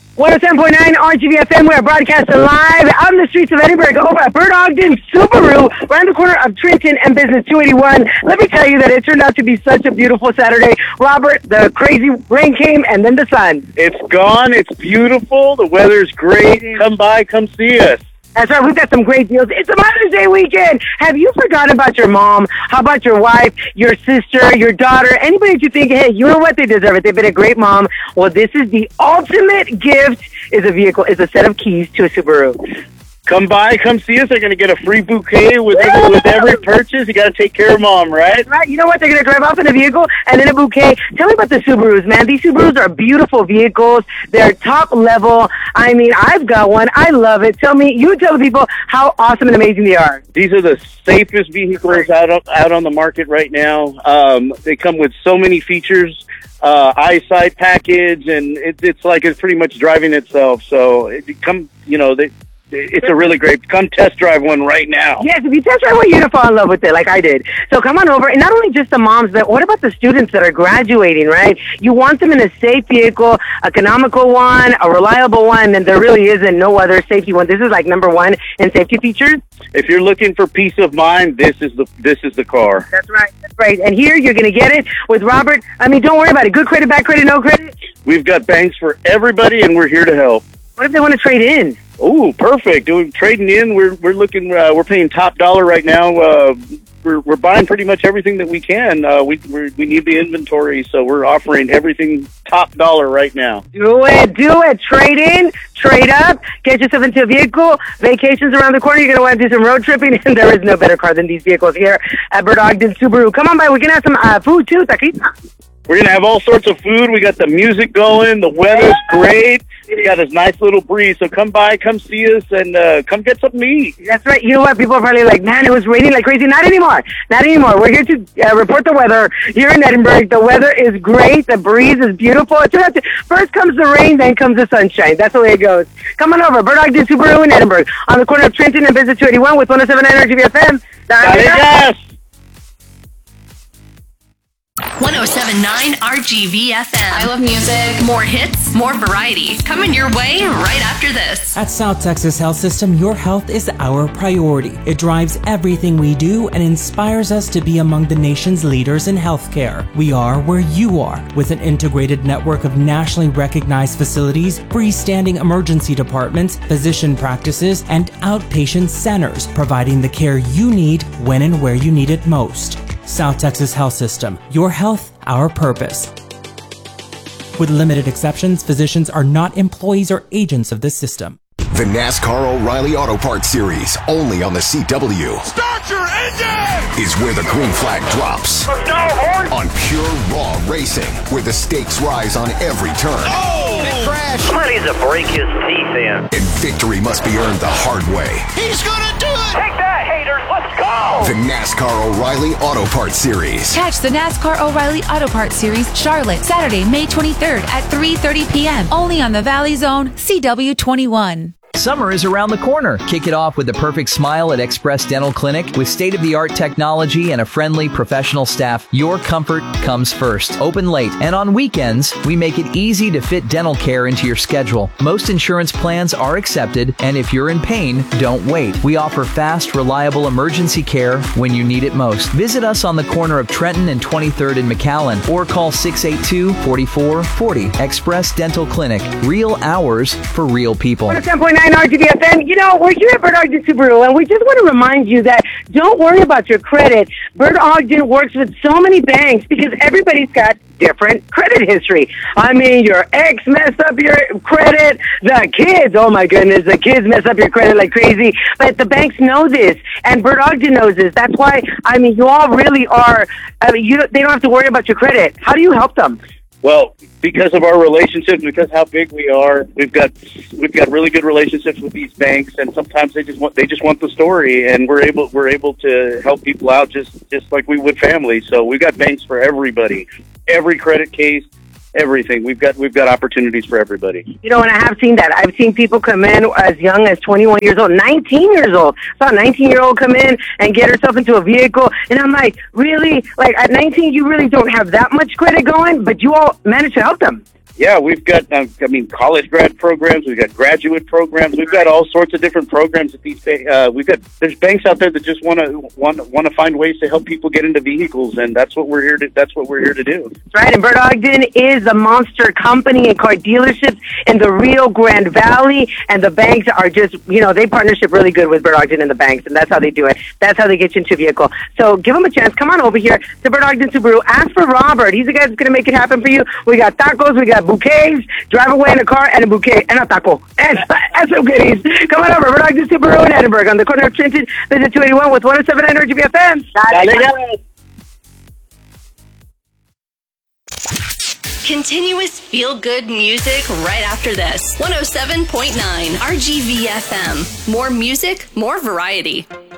107.9 RGVFM. We are broadcasting live out in the streets of Edinburgh over at Bert Ogden Subaru, around the corner of Trenton and Business 281. Let me tell you that it turned out to be such a beautiful Saturday. Robert, the crazy rain came and then the sun. It's gone. It's beautiful. The weather's great. Come by. Come see us. That's right. We've got some great deals. It's a Mother's Day weekend. Have you forgotten about your mom? How about your wife, your sister, your daughter? Anybody that you think, hey, you know what? They deserve it. They've been a great mom. Well, this is the ultimate gift. Is a vehicle. Is a set of keys to a Subaru. Come by, come see us. They're going to get a free bouquet with every purchase. You got to take care of mom, right? Right. You know what? They're going to drive off in a vehicle and then a bouquet. Tell me about the Subarus, man. These Subarus are beautiful vehicles. They're top level. I mean, I've got one. I love it. Tell the people how awesome and amazing they are. These are the safest vehicles out on the market right now. They come with so many features. Eyesight package, and it's like it's pretty much driving itself. So it's a really great. Come test drive one right now. Yes, if you test drive one, you're going to fall in love with it like I did. So come on over. And not only just the moms, but what about the students that are graduating, right? You want them in a safe vehicle, economical one, a reliable one, and there really isn't no other safety one. This is like number one in safety features. If you're looking for peace of mind, this is the car. That's right. That's right. And here you're going to get it with Robert. I mean, don't worry about it. Good credit, bad credit, no credit. We've got banks for everybody, and we're here to help. What if they want to trade in? Oh, perfect. Trading in, we're looking. We're paying top dollar right now. We're buying pretty much everything that we can. We need the inventory, so we're offering everything top dollar right now. Do it. Trade in, trade up, get yourself into a vehicle. Vacations around the corner. You're gonna want to do some road tripping, and there is no better car than these vehicles here at Bert Ogden Subaru. Come on by. We can have some food too, taquita. We're going to have all sorts of food. We got the music going. The weather's great. We got this nice little breeze. So come by, come see us, and come get something to eat. That's right. You know what? People are probably like, man, it was raining like crazy. Not anymore. We're here to report the weather here in Edinburgh. The weather is great. The breeze is beautiful. First comes the rain, then comes the sunshine. That's the way it goes. Come on over. Bert Ogden Subaru in Edinburgh on the corner of Trenton and Business 281 with 107.9 RGVFM. Yes. 107.9 RGVFM. I love music. More hits, more variety. Coming your way right after this. At South Texas Health System, your health is our priority. It drives everything we do and inspires us to be among the nation's leaders in healthcare. We are where you are, with an integrated network of nationally recognized facilities, freestanding emergency departments, physician practices, and outpatient centers, providing the care you need when and where you need it most. South Texas Health System. Your health, our purpose. With limited exceptions, physicians are not employees or agents of this system. The NASCAR O'Reilly Auto Parts Series, only on the CW. Start your engine! Is where the green flag drops. Let's go, horse! On pure, raw racing, where the stakes rise on every turn. Oh! Big crash! Somebody needs to break his teeth in. And victory must be earned the hard way. He's gonna do it! Take that, haters! Let's go! The NASCAR O'Reilly Auto Parts Series. Catch the NASCAR O'Reilly Auto Parts Series, Charlotte, Saturday, May 23rd at 3:30 p.m. Only on the Valley Zone, CW21. Summer is around the corner. Kick it off with the perfect smile at Express Dental Clinic. With state-of-the-art technology and a friendly professional staff, your comfort comes first. Open late and on weekends, we make it easy to fit dental care into your schedule. Most insurance plans are accepted, and if you're in pain, don't wait. We offer fast, reliable emergency care when you need it most. Visit us on the corner of Trenton and 23rd in McAllen, or call 682-4440. Express Dental Clinic. Real hours for real people. 107.9 RGVFM. You know, we're here at Bert Ogden Subaru, and we just want to remind you that don't worry about your credit. Bert Ogden works with so many banks because everybody's got different credit history. I mean, your ex messed up your credit. The kids, oh my goodness, the kids mess up your credit like crazy. But the banks know this, and Bert Ogden knows this. That's why, I mean, you all really are, they don't have to worry about your credit. How do you help them? Well, because of our relationships, because how big we are, we've got really good relationships with these banks, and sometimes they just want the story, and we're able to help people out just like we would family. So we've got banks for everybody, every credit case, everything. We've got opportunities for everybody. You know, and I have seen that. I've seen people come in as young as 21 years old, 19 years old. I saw a 19-year-old come in and get herself into a vehicle, and I'm like, really? Like, at 19, you really don't have that much credit going, but you all managed to help them. Yeah, we've got, college grad programs. We've got graduate programs. We've got all sorts of different programs at these. There's banks out there that just want to find ways to help people get into vehicles, and that's what we're here to. That's what we're here to do. That's right. And Bert Ogden is a monster company and car dealerships in the Rio Grande Valley, and the banks are just, they partnership really good with Bert Ogden and the banks, and that's how they do it. That's how they get you into a vehicle. So give them a chance. Come on over here to Bert Ogden Subaru. Ask for Robert. He's the guy that's going to make it happen for you. We got tacos. We got bouquets, drive away in a car, and a bouquet, and a taco, and some goodies. Come on over, Bert Ogden Subaru in Edinburgh, on the corner of Trenton, visit 281 with 107 Energy BFM. Continuous feel-good music right after this. 107.9 RGVFM. More music, more variety.